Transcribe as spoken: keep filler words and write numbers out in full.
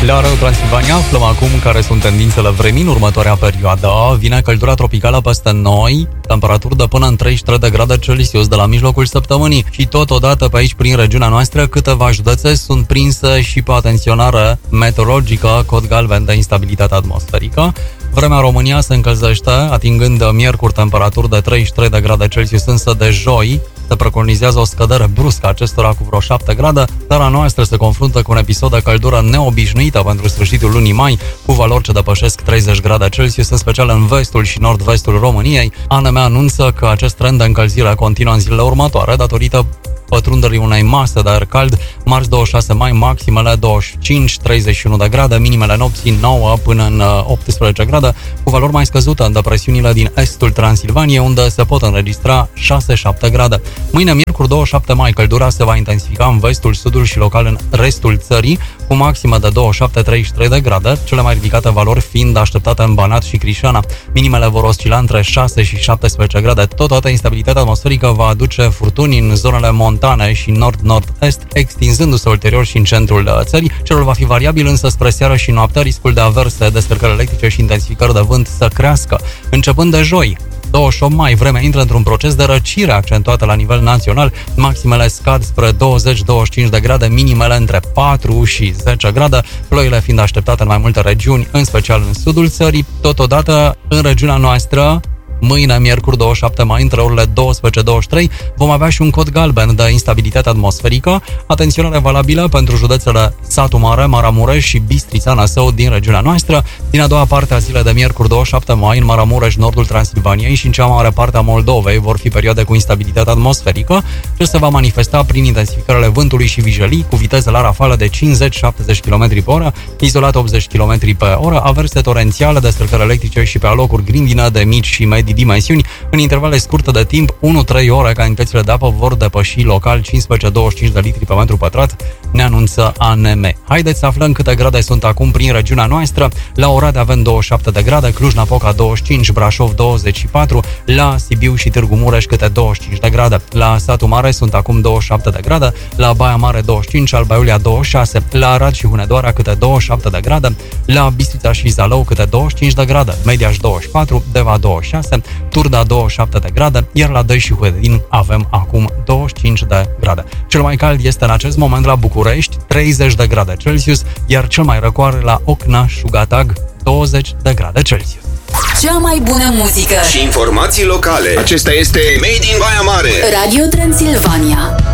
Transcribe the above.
La Radio Transilvania aflăm acum care sunt tendințele vremii în următoarea perioadă. Vine căldura tropicală peste noi, temperaturi de până în treizeci și trei de grade Celsius de la mijlocul săptămânii și totodată pe aici, prin regiunea noastră, câteva județe sunt prinse și pe atenționare meteorologică, cod galben de instabilitate atmosferică. Vremea în România se încălzește, atingând miercuri temperaturi de treizeci și trei de grade Celsius, însă de joi se preconizează o scădere bruscă acestora cu vreo șapte grade. Țara noastră se confruntă cu un episod de căldură neobișnuită pentru sfârșitul lunii mai, cu valori ce depășesc treizeci grade Celsius, în special în vestul și nord-vestul României. A N M anunță că acest trend de încălzire continuă în zilele următoare, datorită pătrunderii unei mase de aer cald. Marți douăzeci și șase mai, maximele douăzeci și cinci treizeci și unu de grade, minimele nopții nouă până în optsprezece grade, cu valori mai scăzute în depresiunile din estul Transilvaniei, unde se pot înregistra șase șapte grade. Mâine, miercuri douăzeci și șapte mai, căldura se va intensifica în vestul, sudul și local în restul țării, cu maximă de douăzeci și șapte treizeci și trei de grade, cele mai ridicate valori fiind așteptate în Banat și Crișana. Minimele vor oscila între șase și șaptesprezece grade. Totodată, instabilitatea atmosferică va aduce furtuni în zonele montane și nord-nord-est, extinzându-se ulterior și în centrul țării. Cerul va fi variabil, însă spre seară și noaptea riscul de averse, descărcări electrice și intensificări de vânt să crească. Începând de joi, douăzeci și opt mai, vremea intră într-un proces de răcire accentuată la nivel național. Maximele scad spre douăzeci douăzeci și cinci de grade, minimele între patru și zece grade, ploile fiind așteptate în mai multe regiuni, în special în sudul țării. Totodată, în regiunea noastră, mâine, miercuri douăzeci și șapte mai, între orele douăsprezece douăzeci și trei, vom avea și un cod galben de instabilitate atmosferică. Atenționare valabilă pentru județele Satu Mare, Maramureș și Bistrița, Năsău din regiunea noastră. Din a doua parte a zilei de miercuri douăzeci și șapte mai, în Maramureș, nordul Transilvaniei și în cea mare parte a Moldovei vor fi perioade cu instabilitate atmosferică, ce se va manifesta prin intensificările vântului și vijelii, cu viteze la rafală de cincizeci șaptezeci kilometri pe oră, izolat optzeci kilometri pe oră, averse torențiale, descărcări electrice și pe alocuri grindină de mici și medii dimensiuni. În intervale scurte de timp, unu trei ore, cantitățile de apă vor depăși local cincisprezece douăzeci și cinci de litri pe metru pătrat, ne anunță A N M. Haideți să aflăm câte grade sunt acum prin regiunea noastră. La Oradea avem douăzeci și șapte de grade, Cluj-Napoca douăzeci și cinci, Brașov douăzeci și patru, la Sibiu și Târgu Mureș câte douăzeci și cinci de grade. La Satu Mare sunt acum douăzeci și șapte de grade, la Baia Mare douăzeci și cinci, Alba Iulia douăzeci și șase, la Arad și Hunedoara câte douăzeci și șapte de grade, la Bistrița și Zalău câte douăzeci și cinci de grade, Mediaș douăzeci și patru, Deva douăzeci și șase, Turda douăzeci și șapte de grade, iar la Dăi și Huedin avem acum douăzeci și cinci de grade. Cel mai cald este în acest moment la București, treizeci de grade Celsius, iar cel mai răcoare la Ocna și Gatag, douăzeci de grade Celsius. Cea mai bună muzică și informații locale. Acesta este Made in Baia Mare. Radio Transilvania.